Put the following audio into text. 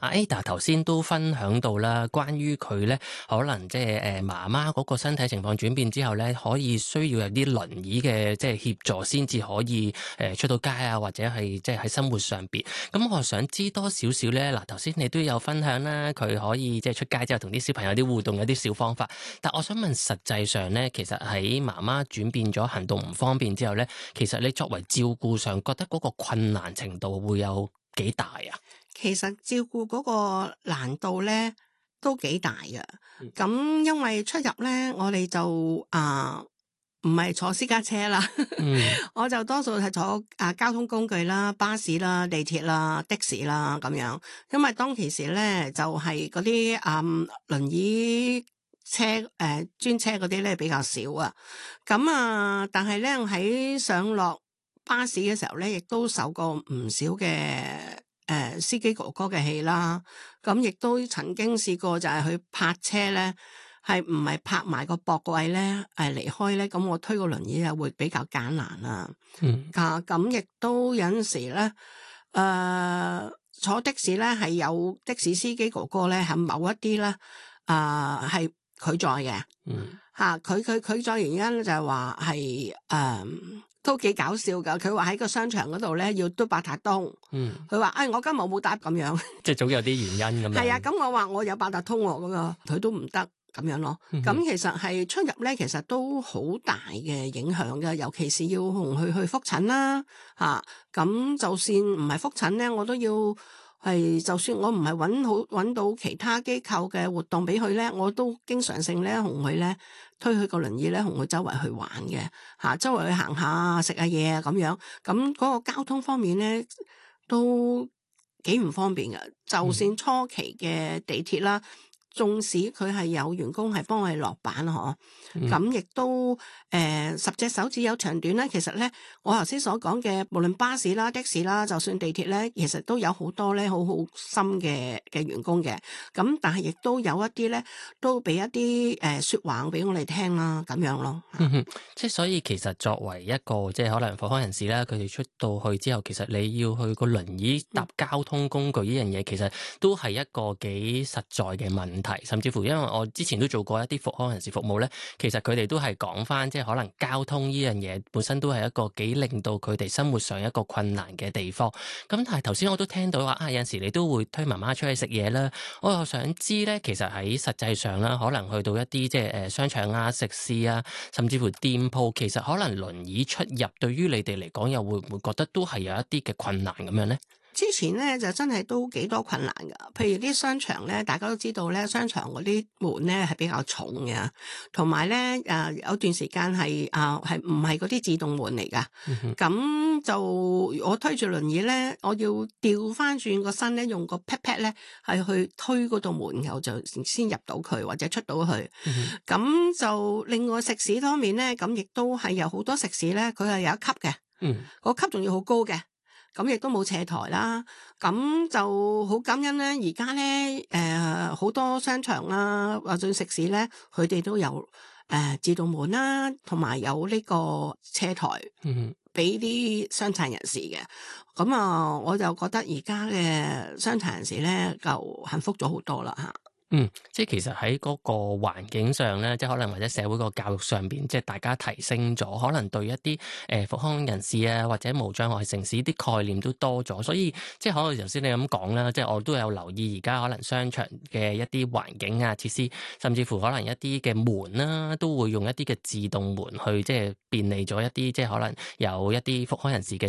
阿 Ada 頭先都分享到啦，關於佢咧可能即係媽媽嗰個身體情況轉變之後咧，可以需要有啲輪椅嘅即係協助先至可以出到街啊，或者係即係喺生活上邊。咁我想知多少少咧，嗱頭先你都有分享啦，佢可以即係出街之後同啲小朋友啲互動有啲小方法。但我想問實際上咧，其實喺媽媽轉變咗行動唔方便之後咧，其實你作為照顧上覺得嗰個困難程度會有幾大啊？ 其實照顧嗰個難度咧都幾大嘅。咁因為出入咧，我哋就唔係坐私家車啦，我就多數係坐交通工具啦，巴士啦、地鐵啦、的士啦咁樣。因為當其時咧就係嗰啲輪椅車專車嗰啲咧比較少啊。咁但係咧喺上落巴士嘅時候咧，亦都受過唔少嘅司機哥哥嘅氣啦。咁亦都曾經試過就係佢泊車咧，係唔係泊埋個駁位咧離開咧，咁我推個輪椅啊會比較艱難啊。咁亦都有陣時咧坐的士咧係有的士司機哥哥咧係某一啲咧係佢載嘅。佢載原因就係話係都幾搞笑噶。佢話喺個商場嗰度咧要嘟八達通。佢話我今日冇搭咁樣，即係總有啲原因咁樣。 係啊，咁我話我有八達通咁啊，佢都唔得咁樣咯。咁其實係出入咧，其實都好大嘅影響嘅，尤其是要同佢去覆診啦。咁就算唔係覆診咧，我都要係，就算我唔係揾到其他機構嘅活動俾佢咧，我都經常性咧同佢咧推佢個輪椅咧，同佢周圍去玩嘅。周圍去行下食下嘢啊咁樣。咁嗰個交通方面咧都幾唔方便嘅。就算初期嘅地鐵啦，縱使佢係有員工係幫我哋落板咁亦都10隻手指有長短咧。其實咧，我頭先所講嘅，無論巴士啦、的士啦，就算地鐵咧，其實都有好多咧好心嘅員工嘅。咁但係亦都有一啲咧，都俾一啲說話俾我哋聽啦，咁樣咯。 即係所以其實作為一個即係可能復康人士啦，佢哋出到去之後，其實你要去個輪椅搭交通工具呢樣嘢，其實都係一個幾實在嘅問題。甚至乎因為我之前都做過一啲復康人士服務咧，其實佢哋都係講翻，即係可能交通呢樣嘢本身都係一個幾令到佢哋生活上一個困難嘅地方。咁但係頭先我都聽到話有陣時你都會推媽媽出去食嘢啦。我又想知咧，其實喺實際上啦，可能去到一啲即係商場啊、食肆啊，甚至乎店鋪，其實可能輪椅出入對於你哋嚟講，又會唔會覺得都係有一啲嘅困難咁樣咧？ 之前咧就真係都幾多困難噶，譬如啲商場咧，大家都知道咧，商場嗰啲門咧係比較重嘅，同埋咧有段時間係唔係嗰啲自動門嚟噶。咁就我推住輪椅咧，我要調翻轉個身咧，用個 pat pat 咧係去推嗰道門，然後就先入到佢或者出到去。咁就另外食肆方面咧，咁亦都係有好多食肆咧，佢係有一級嘅，個級仲要好高嘅。咁亦都冇斜台啦，咁就好感恩咧。而家咧好多商場啦，或者食肆咧，佢哋都有自動門啦，同埋有呢個斜台俾啲傷殘人士嘅。咁我就覺得而家嘅傷殘人士咧就幸福咗好多啦吓。 即係其實喺嗰個環境上咧，即係可能或者社會個教育上邊，即係大家提升咗，可能對一啲復康人士啊，或者無障礙城市啲概念都多咗，所以即係可能頭先你咁講啦，即係我都有留意而家可能商場嘅一啲環境啊、設施，甚至乎可能一啲嘅門啦，都會用一啲嘅自動門去即係便利咗一啲即係可能有一啲復康人士嘅